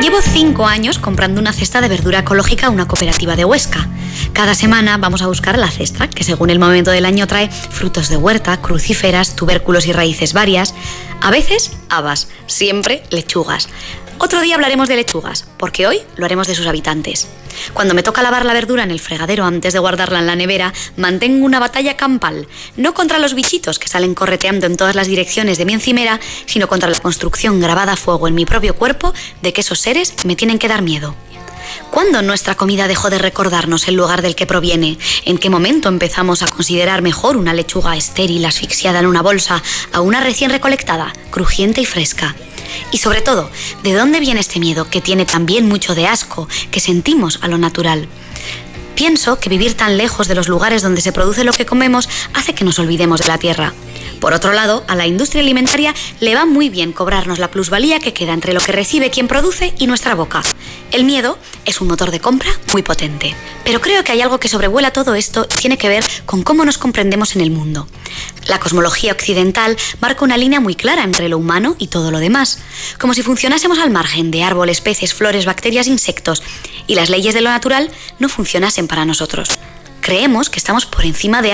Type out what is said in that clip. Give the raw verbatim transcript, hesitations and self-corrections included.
Llevo cinco años comprando una cesta de verdura ecológica a una cooperativa de Huesca. Cada semana vamos a buscar la cesta, que según el momento del año trae frutos de huerta, crucíferas, tubérculos y raíces varias. A veces habas, siempre lechugas. Otro día hablaremos de lechugas, porque hoy lo haremos de sus habitantes. Cuando me toca lavar la verdura en el fregadero antes de guardarla en la nevera, mantengo una batalla campal, no contra los bichitos que salen correteando en todas las direcciones de mi encimera, sino contra la construcción grabada a fuego en mi propio cuerpo de que esos seres me tienen que dar miedo. ¿Cuándo nuestra comida dejó de recordarnos el lugar del que proviene? ¿En qué momento empezamos a considerar mejor una lechuga estéril asfixiada en una bolsa a una recién recolectada, crujiente y fresca? Y sobre todo, ¿de dónde viene este miedo que tiene también mucho de asco que sentimos a lo natural? Pienso que vivir tan lejos de los lugares donde se produce lo que comemos hace que nos olvidemos de la tierra. Por otro lado, a la industria alimentaria le va muy bien cobrarnos la plusvalía que queda entre lo que recibe quien produce y nuestra boca. El miedo es un motor de compra muy potente. Pero creo que hay algo que sobrevuela todo esto y tiene que ver con cómo nos comprendemos en el mundo. La cosmología occidental marca una línea muy clara entre lo humano y todo lo demás, como si funcionásemos al margen de árboles, peces, flores, bacterias, insectos, y las leyes de lo natural no funcionasen para nosotros. Creemos que estamos por encima de